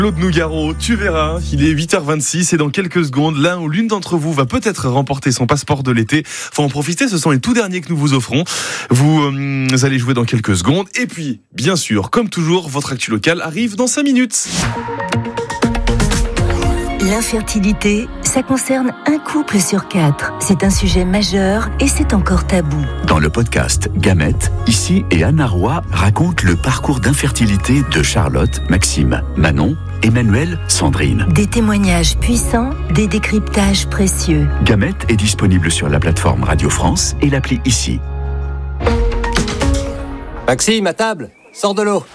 Claude Nougaro, tu verras, il est 8h26 et dans quelques secondes, l'un ou l'une d'entre vous va peut-être remporter son passeport de l'été. Faut en profiter, ce sont les tout derniers que nous vous offrons. Vous allez jouer dans quelques secondes. Et puis, bien sûr, comme toujours, votre actu locale arrive dans 5 minutes. L'infertilité, ça concerne un couple sur 4. C'est un sujet majeur et c'est encore tabou. Dans le podcast Gamètes, Ici et Anna Roy racontent le parcours d'infertilité de Charlotte, Maxime, Manon, Emmanuel, Sandrine. Des témoignages puissants, des décryptages précieux. Gamètes est disponible sur la plateforme Radio France et l'appli Ici. Maxime, à table, sors de l'eau.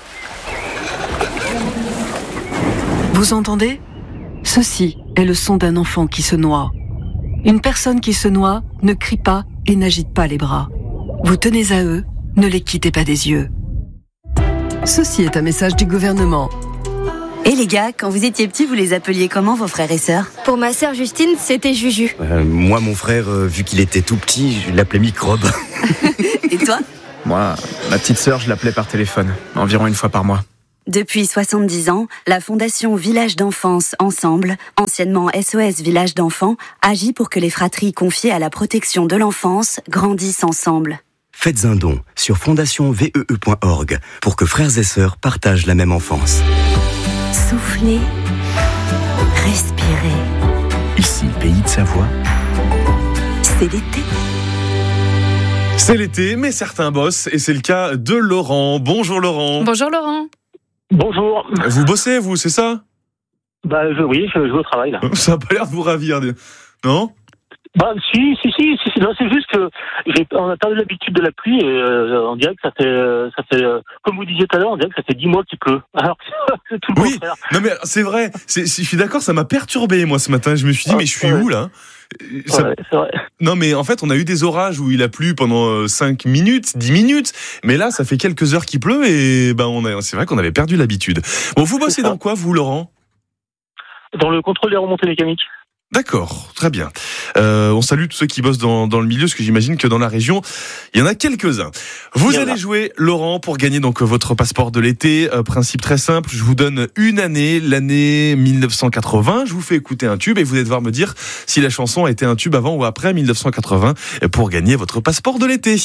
Vous entendez ? Ceci est le son d'un enfant qui se noie. Une personne qui se noie ne crie pas et n'agite pas les bras. Vous tenez à eux, ne les quittez pas des yeux. Ceci est un message du gouvernement. Et les gars, quand vous étiez petits, vous les appeliez comment, vos frères et sœurs ? Pour ma sœur Justine, c'était Juju. Moi, mon frère, vu qu'il était tout petit, je l'appelais Microbe. Et toi ? Moi, ma petite sœur, je l'appelais par téléphone, environ une fois par mois. Depuis 70 ans, la Fondation Village d'Enfance Ensemble, anciennement SOS Village d'Enfants, agit pour que les fratries confiées à la protection de l'enfance grandissent ensemble. Faites un don sur fondationvee.org pour que frères et sœurs partagent la même enfance. Soufflez, respirez. Ici, pays de Savoie. C'est l'été. C'est l'été, mais certains bossent et c'est le cas de Laurent. Bonjour Laurent. Bonjour Laurent. Bonjour. Vous bossez, vous, c'est ça ? Oui, je vais au travail, là. Ça n'a pas l'air de vous ravir, non ? Si. Non, c'est juste que on a perdu l'habitude de la pluie et on dirait que ça fait, comme vous disiez tout à l'heure, on dirait que ça fait 10 mois qu'il pleut. Alors c'est tout le contraire. Non mais c'est vrai, je suis d'accord, ça m'a perturbé moi ce matin. Je me suis dit, mais je suis où là ? C'est vrai. Non mais en fait on a eu des orages où il a plu pendant 5 minutes, 10 minutes, mais là ça fait quelques heures qu'il pleut et c'est vrai qu'on avait perdu l'habitude. Bon, vous bossez dans quoi vous, Laurent ? Dans le contrôle des remontées mécaniques. D'accord, très bien. On salue tous ceux qui bossent dans le milieu, parce que j'imagine que dans la région, il y en a quelques-uns. Vous allez jouer, Laurent, pour gagner donc votre passeport de l'été. Principe très simple, je vous donne une année, l'année 1980. Je vous fais écouter un tube et vous allez devoir me dire si la chanson a été un tube avant ou après 1980 pour gagner votre passeport de l'été.